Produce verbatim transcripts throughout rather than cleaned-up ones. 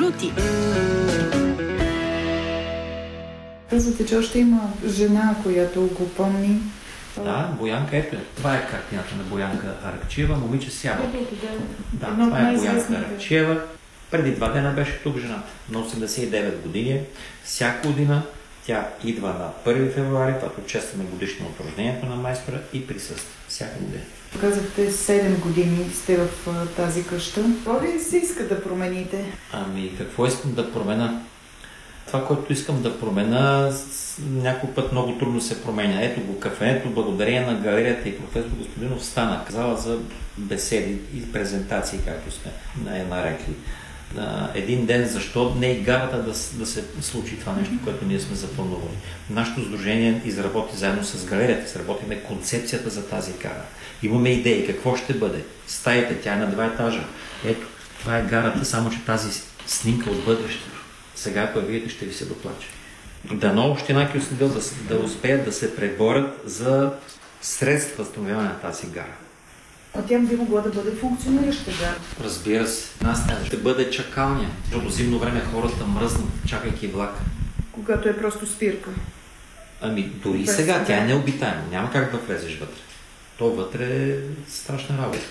минути. Казвате, че още има жена, която го помни. Да, Боянка, ето е. Това е картината на Боянка Аракчиева, момиче с ябълка. Да, Едно от това е Боянка най-известните. Аракчиева. Преди два дена беше тук жената. На осемдесет и девет години. Всяка година тя идва на първи февруари, когато честваме годишно от рождението на майстора и присъства. Всяка година. Казахте, седем години сте в а, тази къща. Какво ли се иска да промените? Ами, какво искам да променя? Това, което искам да променя, някой път много трудно се променя. Ето го кафенето, благодарение на галерията и професор Господинов стана. Казала за беседи и презентации, както сме я нарекли. Един ден, защо не и гарата да, да се случи това нещо, което ние сме запланували. Нашето сдружение изработи заедно с галерията, изработиме концепцията за тази гара. Имаме идеи какво ще бъде. Стаите, тя е на два етажа. Ето, това е гарата, само че тази снимка от бъдещето. Сега, ако я видите, ще ви се доплаче. Дано община Кюстендил да, да успеят да се преборят за средства възстановяване на тази гара. А тя би могла да бъде функционираща гара. Разбира се, нас тя ще бъде чакалня, защото зимно време хората мръзнат, чакайки влак. Когато е просто спирка. Ами дори Без сега сега. тя е необитаема, няма как да влезеш вътре. То вътре е страшна работа.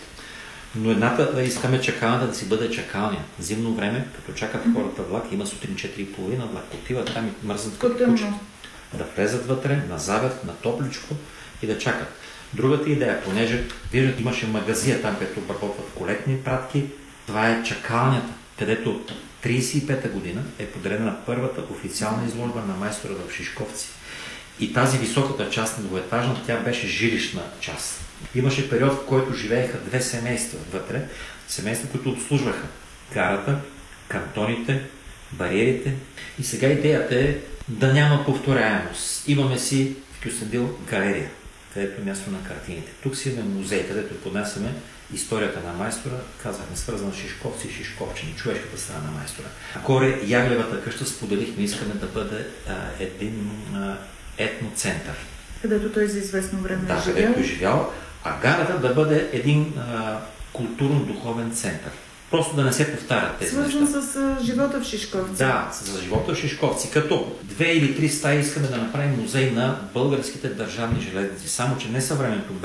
Но едната да искаме чакалната да си бъде чакалня. Зимно време, като чакат хората влак, има сутрин четири и половина влак, отиват там и мръзнат като Потъмно. кучета. Да влезат вътре, на завет, на топличко и да чакат. Другата идея, понеже виждат, имаше магазия там, където обработват колетни пратки, това е чакалнята, където тридесет и пета година е подарена първата официална изложба на майстора в Шишковци. И тази високата част на двоетажна, тя беше жилищна част. Имаше период, в който живееха две семейства вътре, семейства, които обслужваха гарата, кантоните, бариерите. И сега идеята е да няма повторяемост. Имаме си в Кюстендил галерия, където е място на картините. Тук си имаме музей, където поднасяме историята на майстора, казахме, свързана с Шишковци и Шишковчани, човешката страна на майстора. Горе Яглевата къща споделихме, искаме да бъде а, един а, етноцентър. Където той за известно време Да, е живял. където е живял, а гарата да бъде един а, културно-духовен център. Просто да не се повтарят тези Свързан неща. с а, живота в Шишковци. Да, за живота в Шишковци. Като две или три стаи искаме да направим музей на българските държавни железници. Само, че не съвременното